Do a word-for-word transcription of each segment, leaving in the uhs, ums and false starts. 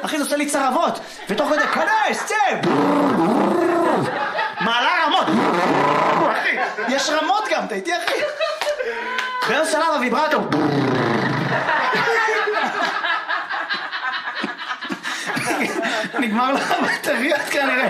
אחי, זה עושה לי צרבות. ותוך כדי, כנס, צא! מעלה רמות. אחי, יש רמות גם, אתה איתי, אחי? באיזה שלב הוויברטור. נגמר לך בטריות כנראה.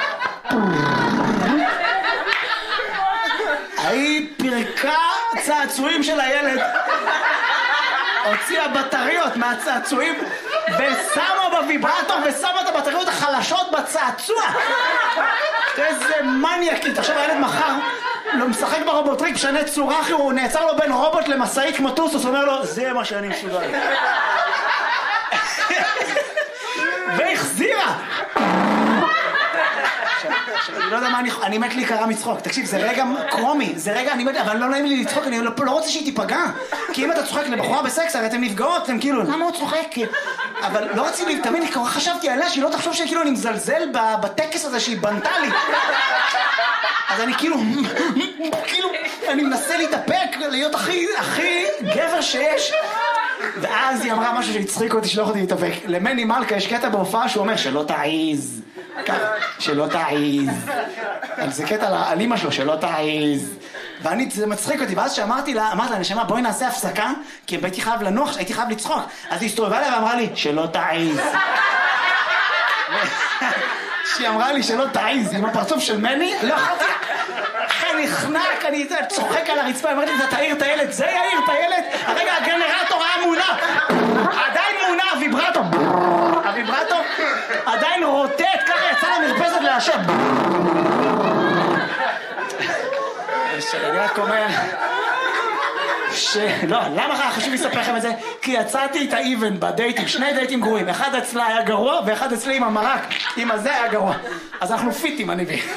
היא פרקה צעצועים של הילד, הוציאה בטריות מהצעצועים ושמה בוויברטור ושמה את הבטריות החלשות בצעצוע. איזה מניאקית. עכשיו הילד מחר לא משחק ברובוטריק, משנה צורה, אחי, הוא נעצר לו בין רובוט למשאית כמו טוסוס, אומר לו, זה מה שאני מסוגל. והחזירה. אני לא יודע מה אני... אני מת להיקרא מצחוק. תקשיב, זה רגע קרומי, זה רגע, אני מת... אבל לא נעים לי לצחוק, אני לא, לא רוצה שהיא תיפגע. כי אם אתה צוחק לבחורה בסקס, הרי אתם נפגעות, אתם כאילו, למה הוא צוחק? אבל לא רציתי לי, תמיד, כבר חשבתי עליה, שהיא לא תחשוב שכאילו אני מזלזל בטקס הזה שהיא בנתה לי. אז אני כאילו, כאילו, אני מנסה להתאפק, להיות הכי, הכי גבר שיש. ואז היא אמרה משהו שהצחיק אותי, שלא יכולתי להתאפק. למני מלכה יש קטע בהופעה שהוא אומר, שלא תעיז. שלא תעיז. זה קטע על אמא שלו, שלא תעיז. ואני, זה מצחיק אותי, ואז שאמרתי לה, אמרתי לה, נשמה, בואי נעשה הפסקה, כי הייתי חייב לנוח, הייתי חייב לצחוק. אז היא הסתובבה לה ואמרה לי, שלא תעיז. שהיא אמרה לי שלא תעיז, עם הפרצוף של מני, לא יכולתי. אחי נחנק, אני צוחק על הרצפה, אמרתי, אתה תעיר את הילד, זה יעיר את הילד? הרגע הגנרטור היה מונע, עדיין מונע, הוויברטור, הוויברטור עדיין רוטט, ככה יצא למרפסת להשם. שאני רק אומר, שלא, למה חשוב לספר לכם את זה? כי יצאתי את האיבן בדייטים, שני דייטים גרועים, אחד אצלה היה גרוע ואחד אצלי עם המרק, עם הזה היה גרוע. אז אנחנו פיטים, אני בי.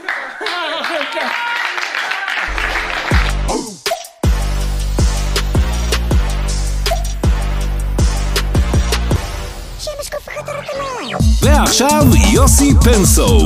ועכשיו יוסי פנסו.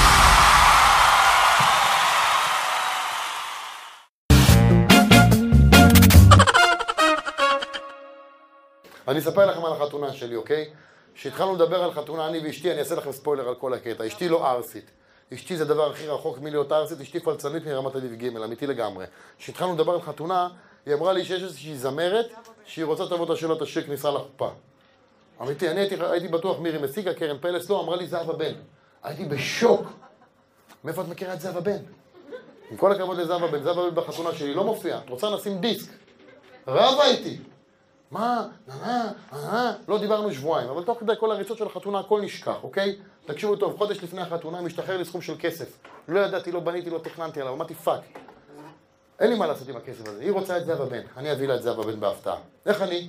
אני אספר לכם על החתונה שלי, אוקיי? כשהתחלנו לדבר על חתונה, אני ואשתי, אני אעשה לכם ספוילר על כל הקטע. אשתי לא ארסית. אשתי זה דבר הכי רחוק מלהיות ארסית, אשתי פלצנית מרמת אביב ג', אמיתי לגמרי. כשהתחלנו לדבר על חתונה, היא אמרה לי שיש איזושהי זמרת שהיא רוצה תבוא את השאלה תשאיר כניסה לחופה. אמיתי, אני הייתי, הייתי בטוח מירי מסיקה, קרן פלס, לא, אמרה לי זהבה בן. הייתי בשוק. מאיפה את מכירה את זהבה בן? עם כל הכבוד לזהבה בן, זהבה בן בחתונה שלי לא מופיע. את רוצה נשים דיסק? רבה איתי. מה? נה, נה, לא דיברנו שבועיים, אבל תוך כדי כל הריצות של החתונה הכל נשכח, אוקיי? תקשיבו טוב, חודש לפני החתונה משתחרר לי סכום של כסף. לא ידעתי, לא בניתי, לא תכננתי עליו, אמרתי פאק. אין לי מה לעשות עם הכסף הזה. היא רוצה את זהבה בן, אני אביא לה את זהבה בן בהפתעה. איך אני?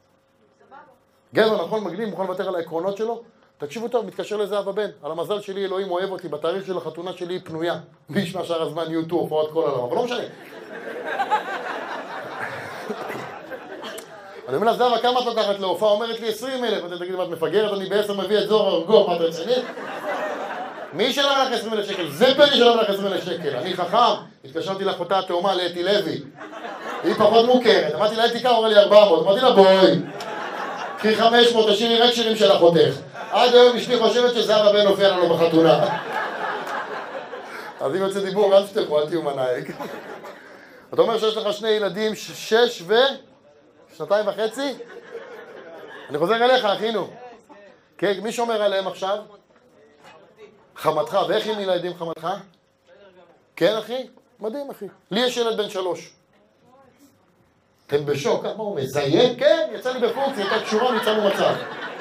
גבר, נכון, מגניב, מוכן לוותר על העקרונות שלו? תקשיבו טוב, מתקשר לזהבה בן. על המזל שלי, אלוהים אוהב אותי, בתאריך של החתונה שלי היא פנויה. מי ישמע שאר הזמן יהיו טור, הופעות כל העולם, אבל לא משנה. אני אומר לה, זהבה, כמה את לוקחת להופעה? אומרת לי עשרים אלף. אתה תגיד, מה את מפגרת? אני בעשר מביא את זוהר ארגוב, מה אתה רצינית? מי ישלם לך עשרים אלף שקל? זה פן ישלם לך עשרים אלף שקל. אני חכם, התקשרתי לאחותה התאומה לאתי לוי. היא פחות מוכרת. אמרתי לה, אתי קרה, אמרה לי ארבע מאות. אמרתי לה, בואי. קחי חמש מאות, תשאירי רק שירים של אחותך. עד היום אשתי חושבת שזהבה בן הופיע לנו בחתונה. אז אם יוצא דיבור, אל תפתחו, אל תהיו מנהיג. אתה אומר שיש לך שני ילדים, שש ו... שנתיים וחצי? אני חוזר אליך, אחינו. כן, מי שומר עליהם עכשיו? חמתך, ואיך עם ילדים חמתך? כן, אחי? מדהים, אחי. לי יש ילד בן שלוש. אתם בשוק, מה הוא מזיין? כן, יצא לי בפונקציה, הייתה קשורה, ניצלנו מצב.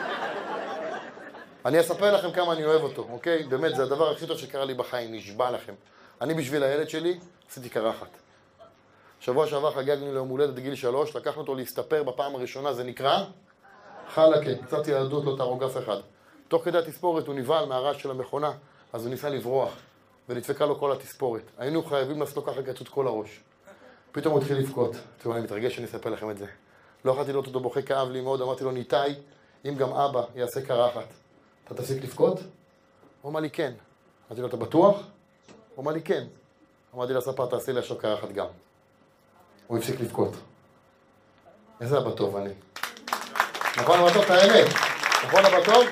אני אספר לכם כמה אני אוהב אותו, אוקיי? באמת, זה הדבר הכי טוב שקרה לי בחיים, נשבע לכם. אני בשביל הילד שלי, עשיתי קרחת. שבוע שעבר חגגנו ליום הולדת גיל שלוש, לקחנו אותו להסתפר בפעם הראשונה, זה נקרא חלקה, קצת ילדות, לא תהרוג אף אחד. תוך כדי התספורת הוא נבהל מהרעש של המכונה, אז הוא ניסה לברוח, ונדפקה לו כל התספורת. היינו חייבים לעשות לו ככה גצות כל הראש. פתאום הוא התחיל לבכות. תראו, אני מתרגש שאני אספר לכם את זה. לא יכולתי לראות אותו בוכה, כאב לי מאוד, אמרתי לו, ניתאי, אם גם אבא יעשה קרחת, אתה תפסיק לבכות? הוא אמר לי כן. אמרתי לו, אתה בטוח? הוא אמר לי כן. אמרתי לספר, תעשה לי עכשיו קרחת גם. הוא הפסיק לבכות. איזה אבא טוב אני. נכון אבא טוב, את האמת. נכון אבא טוב?